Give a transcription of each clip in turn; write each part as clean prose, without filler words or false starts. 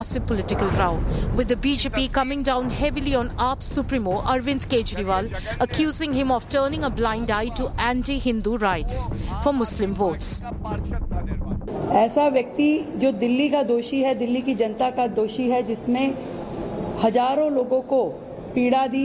Massive political row, with the BJP coming down heavily on AAP Supremo Arvind Kejriwal, accusing him of turning a blind eye to anti-Hindu rights for Muslim votes. ऐसा व्यक्ति जो दिल्ली का दोषी है, दिल्ली की जनता का दोषी है, जिसने हजारों लोगों को पीड़ा दी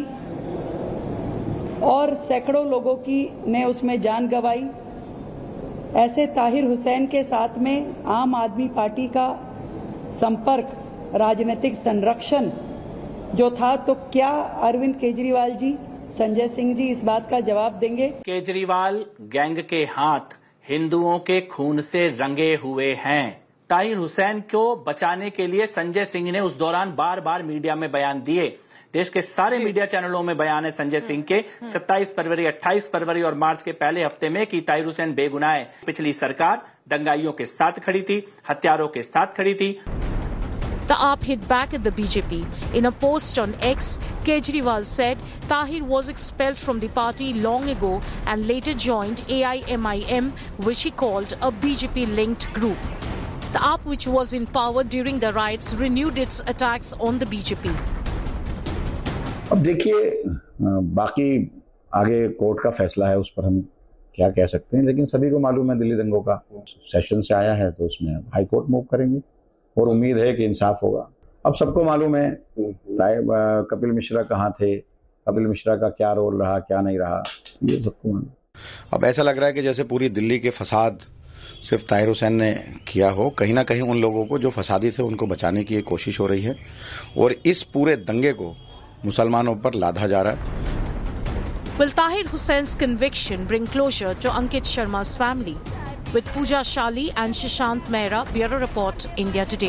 और सैकड़ों लोगों की ने उसमें जान गंवाई, ऐसे ताहिर हुसैन के साथ में आम आदमी पार्टी का संपर्क, राजनीतिक संरक्षण जो था, तो क्या अरविंद केजरीवाल जी, संजय सिंह जी इस बात का जवाब देंगे? केजरीवाल गैंग के हाथ हिंदुओं के खून से रंगे हुए हैं। ताहिर हुसैन को बचाने के लिए संजय सिंह ने उस दौरान बार बार मीडिया में बयान दिए। देश के सारे मीडिया चैनलों में बयान है संजय सिंह के 27 फरवरी, 28 फरवरी और मार्च के पहले हफ्ते में कि ताहिर हुसैन बेगुनाह है। पिछली सरकार दंगाइयों के साथ खड़ी थी, हत्यारों के साथ खड़ी थी। The AAP hit back at the BJP. In a post on X, Kejriwal said Tahir was expelled from the party long ago and later joined AIMIM, which he called a BJP-linked group. The AAP, which was in power during the riots, renewed its attacks on the BJP. अब देखिए, बाकी आगे court का फैसला है, उस पर हम क्या कह सकते हैं, लेकिन सभी को मालूम है दिल्ली दंगों का सेशन से आया है, तो उसमें हाई कोर्ट मूव करेंगे और उम्मीद है कि इंसाफ होगा। अब सबको मालूम है कपिल मिश्रा कहाँ थे, कपिल मिश्रा का क्या रोल रहा, क्या नहीं रहा, ये सबको मालूम। अब ऐसा लग रहा है कि जैसे पूरी दिल्ली के फसाद सिर्फ ताहिर हुसैन ने किया हो, कहीं ना कहीं उन लोगों को जो फसादी थे उनको बचाने की एक कोशिश हो रही है और इस पूरे दंगे को मुसलमानों पर लादा जा रहा है। Will Tahir Hussein's conviction bring closure to Ankit Sharma's family? With Pooja Shali and Shishant Mehra, Bureau Report, India Today.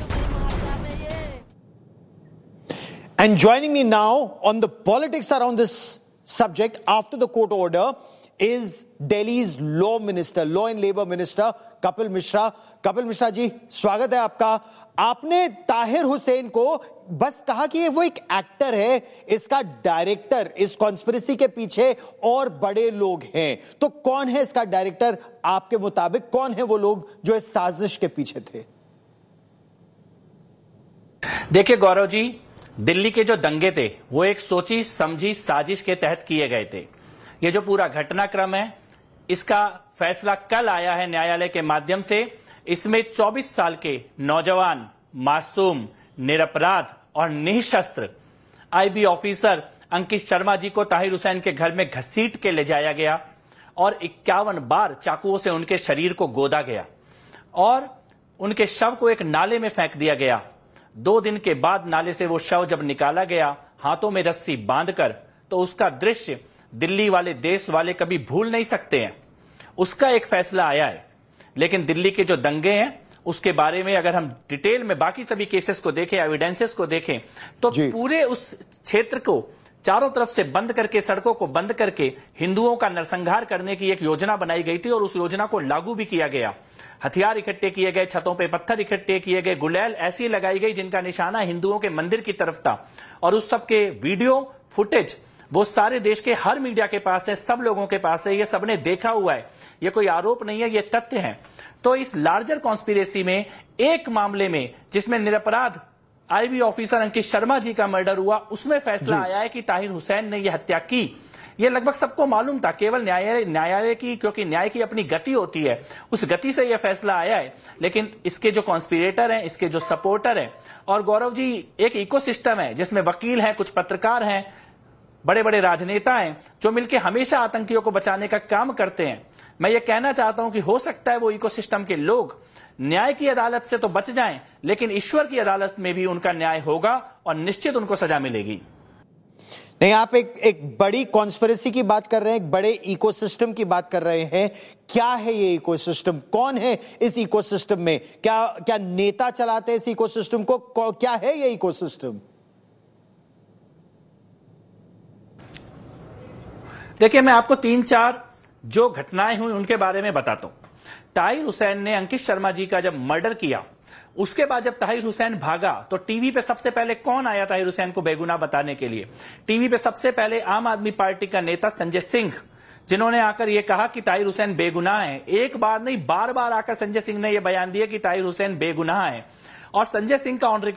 And joining me now on the politics around this subject after the court order is Delhi's Law and Labour Minister, Kapil Mishra. Kapil Mishra जी, स्वागत है आपका। आपने ताहिर हुसैन को बस कहा कि वो एक एक्टर है, इसका डायरेक्टर, इस कॉन्स्पिरेसी के पीछे और बड़े लोग हैं। तो कौन है इसका डायरेक्टर? आपके मुताबिक कौन है वो लोग जो इस साजिश के पीछे थे? देखिए गौरव जी, दिल्ली के जो दंगे थे वो एक सोची समझी साजिश के तहत किए गए थे। ये जो पूरा घटनाक्रम है, इसका फैसला कल आया है न्यायालय के माध्यम से। इसमें 24 साल के नौजवान, मासूम, निरपराध और निशस्त्र आईबी ऑफिसर अंकित शर्मा जी को ताहिर हुसैन के घर में घसीट के ले जाया गया और 51 बार चाकुओं से उनके शरीर को गोदा गया और उनके शव को एक नाले में फेंक दिया गया। 2 दिन के बाद नाले से वो शव जब निकाला गया, हाथों में रस्सी बांधकर, तो उसका दृश्य दिल्ली वाले, देश वाले कभी भूल नहीं सकते हैं। उसका एक फैसला आया है। लेकिन दिल्ली के जो दंगे हैं उसके बारे में अगर हम डिटेल में बाकी सभी केसेस को देखें, एविडेंसेस को देखें, तो पूरे उस क्षेत्र को चारों तरफ से बंद करके, सड़कों को बंद करके हिंदुओं का नरसंहार करने की एक योजना बनाई गई थी और उस योजना को लागू भी किया गया। हथियार इकट्ठे किए गए, छतों पे पत्थर इकट्ठे किए गए, गुलेल ऐसी लगाई गई जिनका निशाना हिंदुओं के मंदिर की तरफ था और उस सब के वीडियो फुटेज वो सारे देश के हर मीडिया के पास है, सब लोगों के पास है, ये सबने देखा हुआ है। ये कोई आरोप नहीं है, ये तथ्य है। तो इस लार्जर कॉन्स्पिरेसी में एक मामले में जिसमें निरपराध आईबी ऑफिसर अंकित शर्मा जी का मर्डर हुआ, उसमें फैसला आया है कि ताहिर हुसैन ने यह हत्या की। ये लगभग सबको मालूम था, केवल न्यायालय की, क्योंकि न्याय की अपनी गति होती है, उस गति से यह फैसला आया है। लेकिन इसके जो कॉन्स्पिरेटर हैं, इसके जो सपोर्टर हैं, और गौरव जी एक इकोसिस्टम है जिसमें वकील हैं, कुछ पत्रकार हैं, बड़े बड़े राजनेता हैं जो मिलकर हमेशा आतंकियों को बचाने का काम करते हैं। मैं ये कहना चाहता हूं कि हो सकता है वो इकोसिस्टम के लोग न्याय की अदालत से तो बच जाएं, लेकिन ईश्वर की अदालत में भी उनका न्याय होगा और निश्चित उनको सजा मिलेगी। नहीं, आप एक बड़ी कॉन्स्पिरेसी की बात कर रहे हैं, एक बड़े इकोसिस्टम की बात कर रहे हैं। क्या है ये इकोसिस्टम? कौन है इस इकोसिस्टम में? क्या नेता चलाते हैं इस इकोसिस्टम को? क्या है ये इकोसिस्टम? देखिए, मैं आपको 3-4 जो घटनाएं हुई उनके बारे में बताता हूं। ताहिर हुसैन ने अंकित शर्मा जी का जब मर्डर किया, उसके बाद जब ताहिर हुसैन भागा तो टीवी पे सबसे पहले कौन आया ताहिर हुसैन को बेगुनाह बताने के लिए? टीवी पे सबसे पहले आम आदमी पार्टी का नेता संजय सिंह, जिन्होंने आकर यह कहा कि ताहिर हुसैन बेगुनाह है। एक बार नहीं, बार बार आकर संजय सिंह ने यह बयान दिया कि ताहिर हुसैन बेगुनाह है। और संजय सिंह का ऑन